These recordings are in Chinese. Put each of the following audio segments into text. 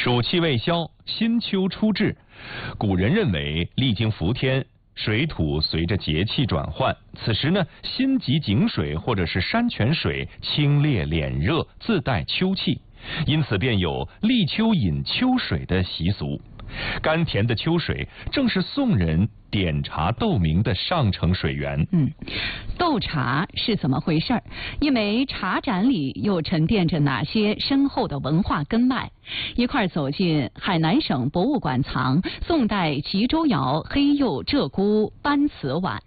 暑气未消，新秋初至。古人认为，历经伏天，水土随着节气转换，此时呢，心急井水或者是山泉水清冽脸热，自带秋气，因此便有立秋饮秋水的习俗。甘甜的秋水正是宋人点茶斗名的上乘水源。 斗茶是怎么回事？一枚茶盏里又沉淀着哪些深厚的文化根脉？一块走进海南省博物馆藏宋代吉州窑黑釉鹧鸪班瓷碗。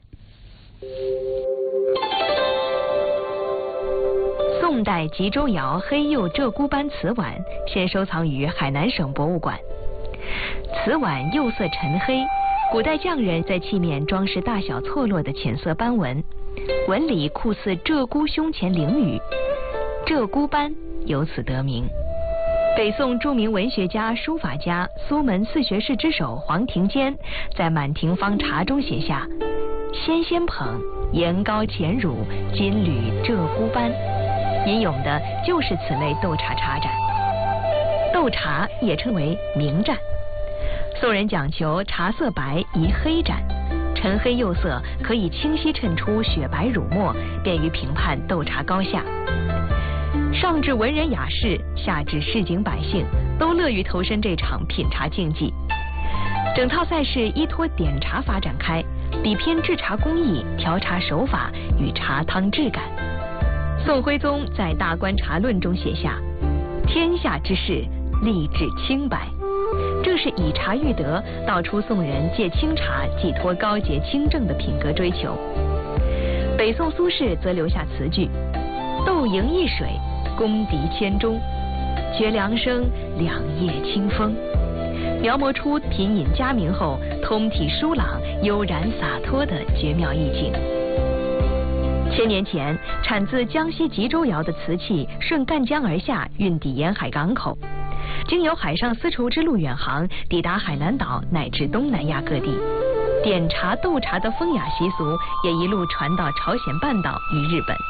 宋代吉州窑黑釉鹧鸪班瓷碗现收藏于海南省博物馆。瓷碗釉色沉黑，古代匠人在器面装饰大小错落的浅色斑纹，纹理酷似鹧鸪胸前翎羽，鹧鸪斑由此得名。北宋著名文学家、书法家苏门四学士之首黄庭坚在《满庭芳茶》中写下：纤纤捧，颜高浅乳，金缕鹧鸪斑，吟咏的就是此类斗茶茶盏。斗茶也称为明盏。宋人讲求茶色白宜黑盏，沉黑釉色可以清晰衬出雪白乳沫，便于评判斗茶高下。上至文人雅士，下至市井百姓，都乐于投身这场品茶竞技。整套赛事依托点茶法展开，比拼制茶工艺、调茶手法与茶汤质感。宋徽宗在《大观茶论》中写下：天下之事，立志清白。正是以茶喻德，道出宋人借清茶寄托高洁清正的品格追求。北宋苏轼则留下词句：斗盈一水，攻敌千钟，绝凉声，两夜清风，描摹出品饮佳茗后通体舒朗、悠然洒脱的绝妙意境。千年前，产自江西吉州窑的瓷器顺赣江而下，运抵沿海港口，经由海上丝绸之路远航，抵达海南岛乃至东南亚各地。点茶斗茶的风雅习俗也一路传到朝鲜半岛与日本。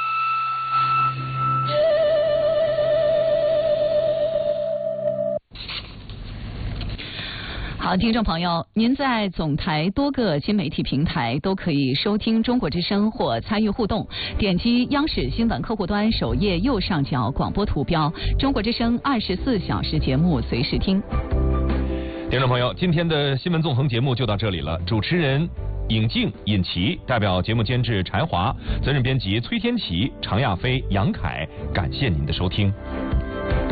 好，听众朋友，您在总台多个新媒体平台都可以收听中国之声或参与互动，点击央视新闻客户端首页右上角广播图标，中国之声24小时节目随时听。 听众朋友，今天的新闻纵横节目就到这里了。主持人尹静、尹琪，代表节目监制柴华，责任编辑崔天琪、常亚飞、杨凯，感谢您的收听。